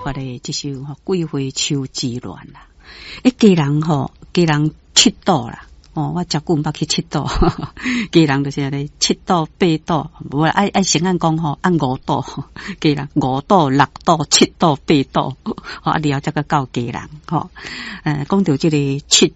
发的这首桂花秋之乱啦。家人7度啦。我食久毋捌去7度，家人就是安尼7度8度，无爱先按讲按5度，家人5度6度7度8度，然后才个到家人讲到这个7